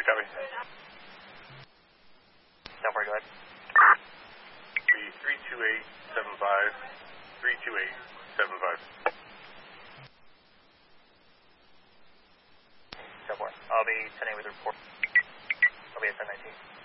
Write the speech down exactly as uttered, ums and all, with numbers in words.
copy. Don't worry, go ahead. Be three two eight seven five, three two eight seven five. Go for it. I'll be ten eight with the report. I'll be at ten nineteen.